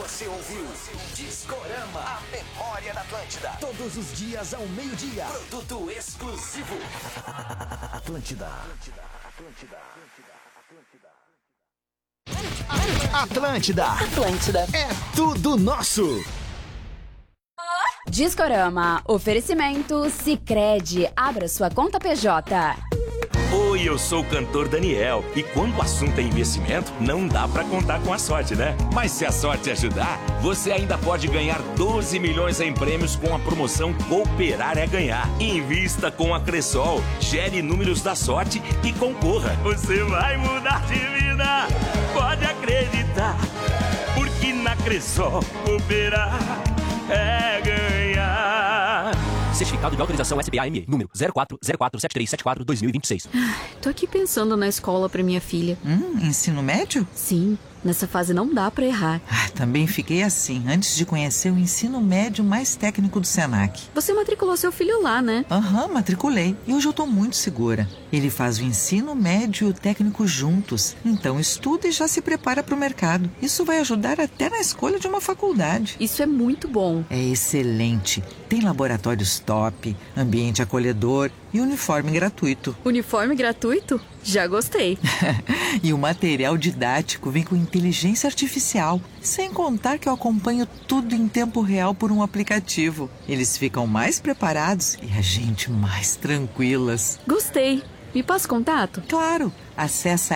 Você ouviu Discorama, a memória da Atlântida. Todos os dias ao meio-dia. Produto exclusivo. Atlântida. Atlântida. É tudo nosso. Discorama, oferecimento Sicredi, abra sua conta PJ. Oi, eu sou o cantor Daniel e quando o assunto é investimento, não dá pra contar com a sorte, né? Mas se a sorte ajudar, você ainda pode ganhar 12 milhões em prêmios com a promoção Cooperar é Ganhar. Invista com a Cressol, gere números da sorte e concorra. Você vai mudar de vida, pode acreditar, porque na Cressol Cooperar é ganhar. Certificado de autorização SPA-ME, número 04047374-2026. Tô aqui pensando na escola pra minha filha. Ensino médio? Sim, nessa fase não dá pra errar. Também fiquei assim, antes de conhecer o ensino médio mais técnico do Senac. Você matriculou seu filho lá, né? Matriculei. E hoje eu tô muito segura. Ele faz o ensino médio e o técnico juntos. Então estuda e já se prepara pro mercado. Isso vai ajudar até na escolha de uma faculdade. Isso é muito bom. É excelente. Tem laboratórios top, ambiente acolhedor e uniforme gratuito. Uniforme gratuito? Já gostei. E o material didático vem com inteligência artificial. Sem contar que eu acompanho tudo em tempo real por um aplicativo. Eles ficam mais preparados e a gente mais tranquilas. Gostei. Me passa contato? Claro. Acesse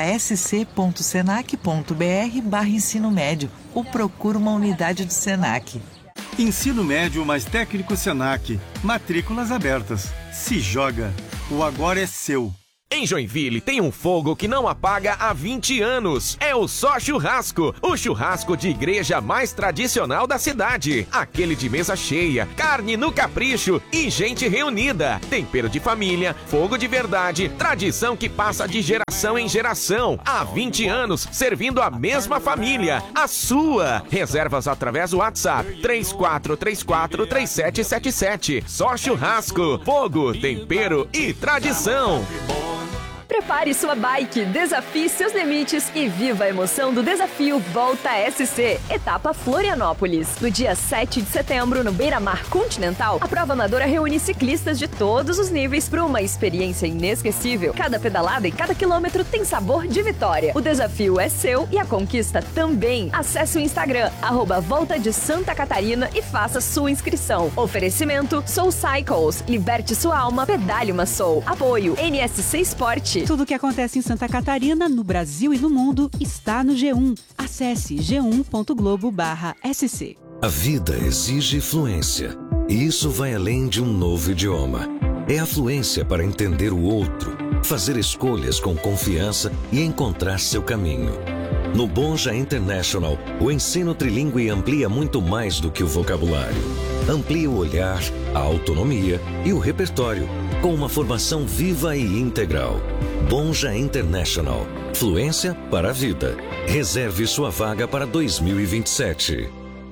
sc.senac.br/ensino médio ou procura uma unidade do Senac. Ensino médio mais técnico Senac. Matrículas abertas. Se joga. O agora é seu. Em Joinville tem um fogo que não apaga há 20 anos. É o Só Churrasco, o churrasco de igreja mais tradicional da cidade. Aquele de mesa cheia, carne no capricho e gente reunida. Tempero de família, fogo de verdade, tradição que passa de geração em geração. Há 20 anos, servindo a mesma família, a sua. Reservas através do WhatsApp 34343777. Só Churrasco, fogo, tempero e tradição. Prepare sua bike, desafie seus limites e viva a emoção do desafio Volta SC, etapa Florianópolis. No dia 7 de setembro, no Beira-Mar Continental, a prova amadora reúne ciclistas de todos os níveis para uma experiência inesquecível. Cada pedalada e cada quilômetro tem sabor de vitória. O desafio é seu e a conquista também. Acesse o Instagram, @Volta de Santa Catarina e faça sua inscrição. Oferecimento Soul Cycles, liberte sua alma, pedale uma Soul. Apoio NSC Sport. Tudo o que acontece em Santa Catarina, no Brasil e no mundo está no G1. Acesse g1.globo/sc. A vida exige fluência. E isso vai além de um novo idioma. É a fluência para entender o outro, fazer escolhas com confiança e encontrar seu caminho. No Bonja International, o ensino trilingüe amplia muito mais do que o vocabulário. Amplia o olhar, a autonomia e o repertório, com uma formação viva e integral. Bonja International. Fluência para a vida. Reserve sua vaga para 2027.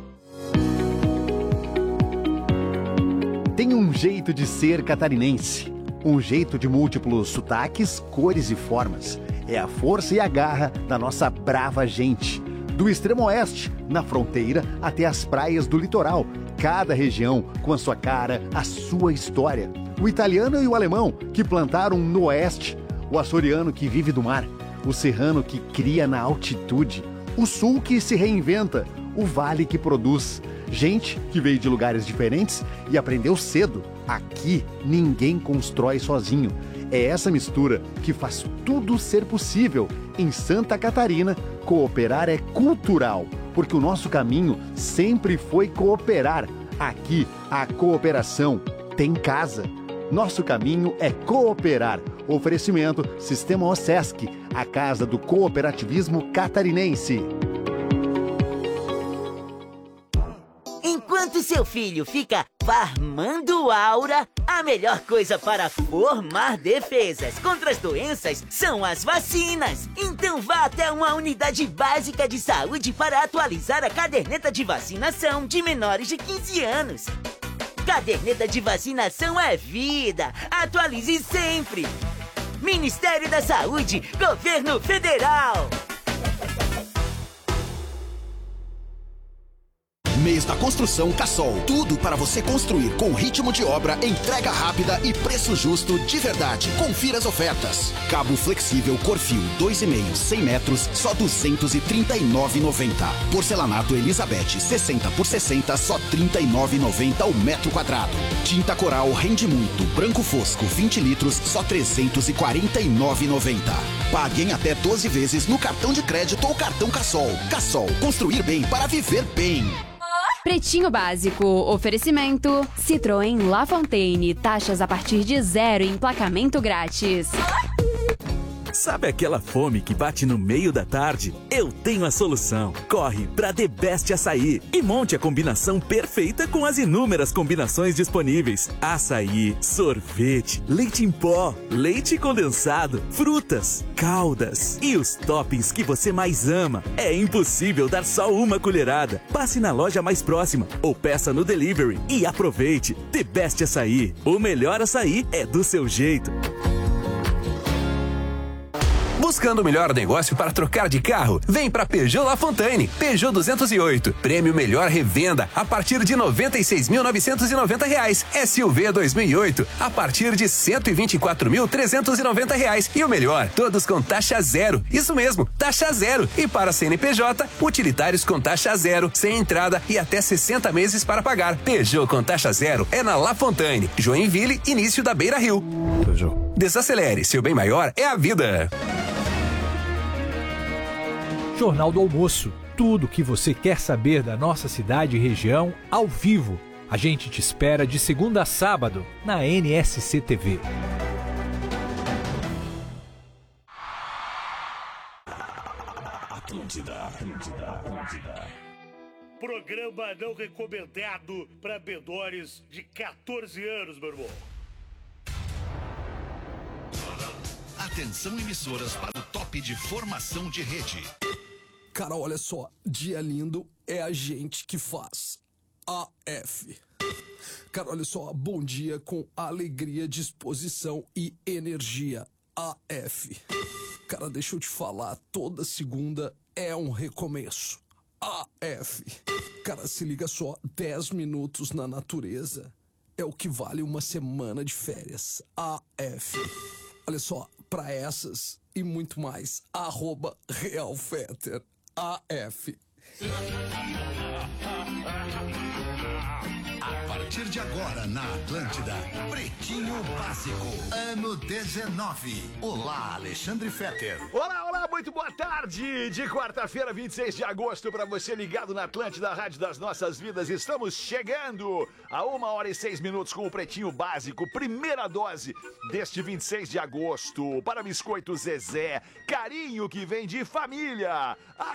Tem um jeito de ser catarinense. Um jeito de múltiplos sotaques, cores e formas. É a força e a garra da nossa brava gente. Do extremo oeste, na fronteira, até as praias do litoral. Cada região com a sua cara, a sua história. O italiano e o alemão que plantaram no oeste. O açoriano que vive do mar. O serrano que cria na altitude. O sul que se reinventa. O vale que produz. Gente que veio de lugares diferentes e aprendeu cedo. Aqui ninguém constrói sozinho. É essa mistura que faz tudo ser possível. Em Santa Catarina, cooperar é cultural, porque o nosso caminho sempre foi cooperar. Aqui, a cooperação tem casa. Nosso caminho é cooperar. Oferecimento Sistema OSESC, a casa do cooperativismo catarinense. Enquanto seu filho fica farmando aura, a melhor coisa para formar defesas contra as doenças são as vacinas. Então vá até uma unidade básica de saúde para atualizar a caderneta de vacinação de menores de 15 anos. Caderneta de vacinação é vida. Atualize sempre. Ministério da Saúde, Governo Federal. Mês da construção Cassol. Tudo para você construir com ritmo de obra, entrega rápida e preço justo de verdade. Confira as ofertas. Cabo flexível Corfil 2,5, 100 metros, só R$ 239,90. Porcelanato Elizabeth 60 por 60, só R$ 39,90 o metro quadrado. Tinta Coral rende muito. Branco Fosco 20 litros, só R$ 349,90. Pague em até 12 vezes no cartão de crédito ou cartão Cassol. Cassol, construir bem para viver bem. Pretinho Básico, oferecimento Citroën La Fontaine, taxas a partir de 0 e emplacamento grátis. Sabe aquela fome que bate no meio da tarde? Eu tenho a solução. Corre pra The Best Açaí e monte a combinação perfeita com as inúmeras combinações disponíveis. Açaí, sorvete, leite em pó, leite condensado, frutas, caldas e os toppings que você mais ama. É impossível dar só uma colherada. Passe na loja mais próxima ou peça no delivery e aproveite. The Best Açaí. O melhor açaí é do seu jeito. Buscando o melhor negócio para trocar de carro? Vem para Peugeot La Fontaine. Peugeot 208. Prêmio Melhor Revenda a partir de R$ 96.990. SUV 2008 a partir de R$ 124.390. E o melhor, todos com taxa zero. Isso mesmo, taxa zero. E para CNPJ, utilitários com taxa zero, sem entrada e até 60 meses para pagar. Peugeot com taxa zero é na La Fontaine, Joinville, início da Beira Rio. Peugeot. Desacelere, seu bem maior é a vida. Jornal do Almoço. Tudo o que você quer saber da nossa cidade e região ao vivo. A gente te espera de segunda a sábado na NSC TV. Atlântida. Programa não recomendado para menores de 14 anos, meu irmão. Atenção, emissoras, para o top de formação de rede. Cara, olha só, dia lindo é a gente que faz. AF. Cara, olha só, bom dia com alegria, disposição e energia. AF. Cara, deixa eu te falar, toda segunda é um recomeço. AF. Cara, se liga só, 10 minutos na natureza é o que vale uma semana de férias. AF. Olha só, pra essas e muito mais, @RealFetter. AF. A partir de agora na Atlântida, Pretinho Básico, ano 19. Olá, Alexandre Fetter. Olá, muito boa tarde de quarta-feira, 26 de agosto, para você ligado na Atlântida, a Rádio das Nossas Vidas. Estamos chegando a 1h06 com o Pretinho Básico, primeira dose deste 26 de agosto, para Biscoito Zezé, carinho que vem de família há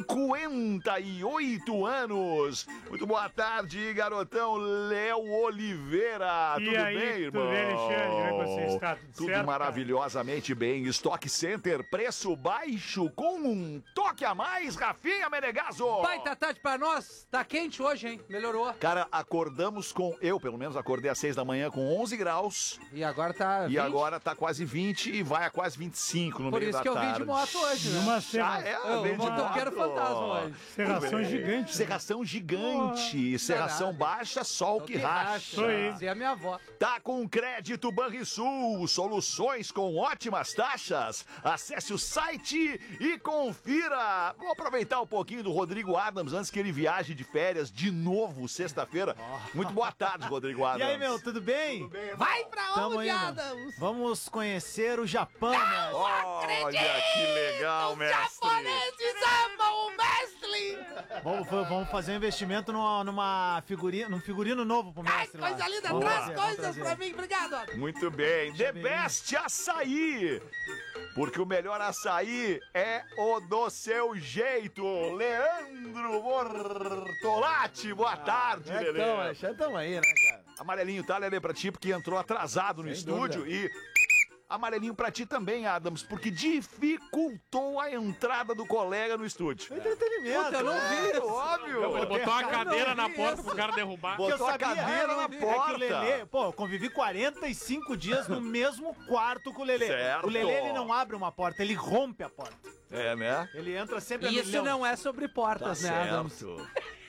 58 anos. Muito boa tarde, garotão Léo Oliveira. E tudo aí, bem, irmão? Tudo bem, Alexandre? Como é que você está? Tudo certo, maravilhosamente bem. Stock Center, preço baixo com um toque a mais. Rafinha Menegaso. Baita tarde pra nós. Tá quente hoje, hein? Melhorou. Cara, acordamos com... Eu, pelo menos, acordei às 6 da manhã com 11 graus. E agora tá 20? E agora tá quase 20 e vai a quase 25 no Por meio da tarde. isso que eu vim de moto hoje, né? Uma vem de motoqueiro fantasma hoje. Serração gigante. Serração gigante. Serração baixa, sol que racha. Dizia a minha avó. Tá com crédito Banrisul, soluções com ótimas taxas. Acesse o site e confira. Vou aproveitar um pouquinho do Rodrigo Adams antes que ele viaje de férias de novo sexta-feira. Muito boa tarde, Rodrigo Adams. E aí, meu, tudo bem? Tudo bem, vai pra onde, Adams? Vamos conhecer o Japão, mestre. Olha que legal, mestre. Japoneses amam o mestre. Vamos fazer um investimento num figurino novo pro mestre. Ai, coisa linda, traz coisas pra mim, obrigado. Muito bem, The Best Açaí, porque o melhor açaí é o do seu jeito. Leandro Bortolatti, boa tarde, Lelê. Tamo aí, né, cara? Amarelinho, tá, Lelê, pra ti, porque entrou atrasado no estúdio e... Amarelinho pra ti também, Adams, porque dificultou a entrada do colega no estúdio. Entretenimento. Puta, eu não vi. Óbvio. Ele botou a cadeira na porta pro cara derrubar. Botou a cadeira na porta. É que o Lelê, eu convivi 45 dias no mesmo quarto com o Lelê. Certo. O Lelê, ele não abre uma porta, ele rompe a porta. É, né? Ele entra sempre a Isso milhão. não é sobre portas, Tá né, Adams? certo.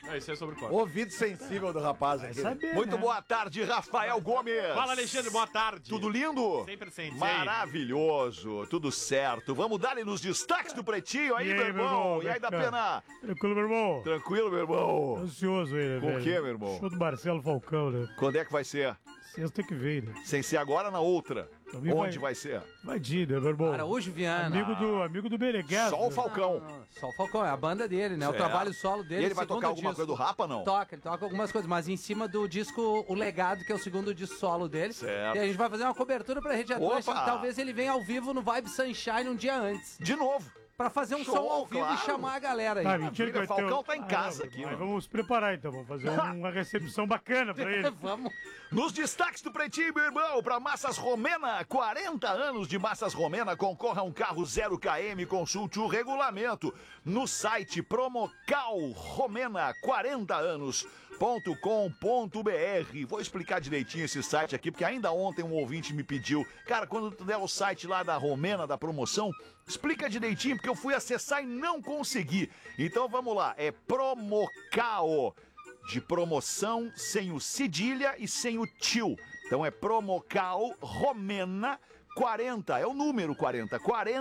Isso é sobre corte. Ouvido sensível do rapaz aqui. Muito boa tarde, Rafael Gomes. Fala, Alexandre, boa tarde. Tudo lindo? Sempre sensei. Maravilhoso, tudo certo. Vamos dar nos destaques do Pretinho aí, meu irmão. E aí, da Pena? Tranquilo, meu irmão. Tranquilo, meu irmão. Ansioso aí, né, Com o quê, meu irmão? Show do Marcelo Falcão, né? Quando é que vai ser? Sexta que vem, né? Sem ser agora, na outra. Também Onde vai ser? Vai de, né, meu irmão? Araújo Viana. Amigo do Meneghel. Só o Falcão. Só o Falcão, é a banda dele, né? Certo. O trabalho solo dele. E ele vai segundo tocar alguma disco. coisa do Rapa, não? Toca, ele toca algumas coisas, mas em cima do disco O Legado, que é o segundo disco solo dele. Certo. E a gente vai fazer uma cobertura pra Rede Atlântica. Opa! Talvez ele venha ao vivo no Vibe Sunshine um dia antes. De novo. Pra fazer um Show, som ao vivo claro. e chamar a galera aí. Tá, mentira que vai ter Falcão tá em casa aqui, Mas mano. vamos preparar então, vamos fazer uma recepção bacana pra ele. Vamos. Nos destaques do Pretinho, meu irmão, para Massas Romena, 40 anos de Massas Romena, concorra a um carro 0 km, consulte o regulamento no site Promocal Romena 40 anos.com.br. Vou explicar direitinho esse site aqui, porque ainda ontem um ouvinte me pediu, cara, quando tu der o site lá da Romena, da promoção, explica direitinho, porque eu fui acessar e não consegui. Então vamos lá, é Promocal, de promoção sem o cedilha e sem o tio. Então é Promocal Romena 40, é o número 40,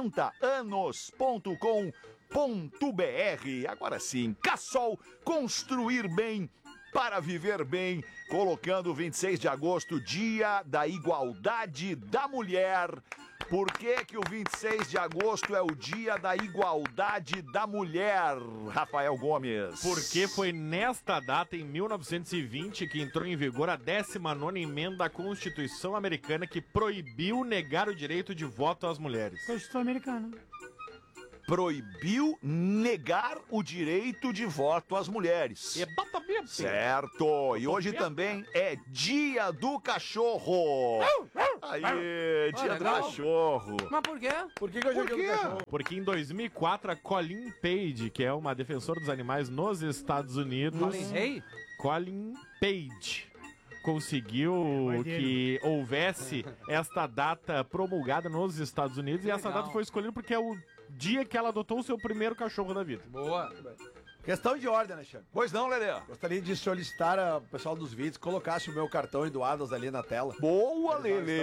40anos.com.br. Agora sim, Cassol, construir bem para viver bem, colocando o 26 de agosto, Dia da Igualdade da Mulher. Por que que o 26 de agosto é o Dia da Igualdade da Mulher, Rafael Gomes? Porque foi nesta data, em 1920, que entrou em vigor a 19ª emenda da Constituição Americana, que proibiu negar o direito de voto às mulheres. Constituição Americana. Proibiu negar o direito de voto às mulheres. Exatamente. Certo. E hoje também é Dia do Cachorro. Aí, Dia do Cachorro. Mas por quê? Por que hoje é Dia do Cachorro? Porque em 2004, a Colleen Page, que é uma defensora dos animais nos Estados Unidos... Colleen Page conseguiu que houvesse esta data promulgada nos Estados Unidos. E essa data foi escolhida porque é o dia que ela adotou o seu primeiro cachorro da vida. Boa. Questão de ordem, Alexandre. Pois não, Lelê. Gostaria de solicitar ao pessoal dos vídeos que colocasse o meu cartão e do Adams ali na tela. Boa, Lelê.